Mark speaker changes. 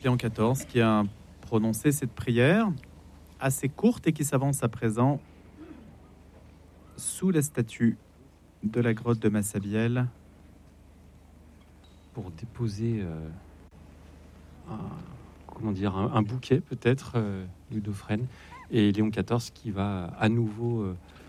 Speaker 1: Léon XIV qui a prononcé cette prière assez courte et qui s'avance à présent sous la statue de la grotte de Massabielle
Speaker 2: pour déposer un bouquet peut-être, Ludofren, et Léon XIV qui va à nouveau